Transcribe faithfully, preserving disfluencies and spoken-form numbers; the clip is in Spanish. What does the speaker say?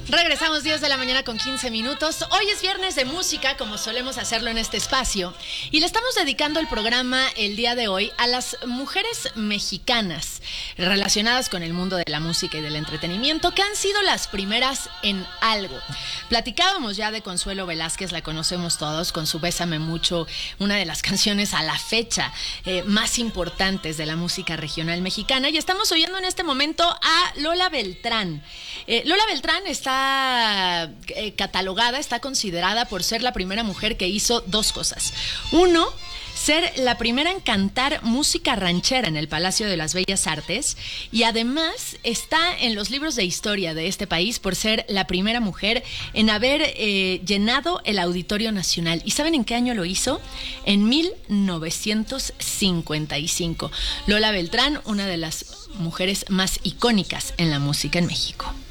Regresamos diez de la mañana con quince minutos. Hoy es viernes de música, como solemos hacerlo en este espacio. Y le estamos dedicando el programa el día de hoy a las mujeres mexicanas relacionadas con el mundo de la música y del entretenimiento, que han sido las primeras en algo. Platicábamos ya de Consuelo Velázquez, la conocemos todos, con su Bésame Mucho, una de las canciones a la fecha eh, más importantes de la música regional mexicana. Y estamos oyendo en este momento a Lola Beltrán. Eh, Lola Beltrán está eh, catalogada, está considerada por ser la primera mujer que hizo dos cosas. Uno, ser la primera en cantar música ranchera en el Palacio de las Bellas Artes, y además está en los libros de historia de este país por ser la primera mujer en haber eh, llenado el Auditorio Nacional. ¿Y saben en qué año lo hizo? En mil novecientos cincuenta y cinco. Lola Beltrán, una de las mujeres más icónicas en la música en México.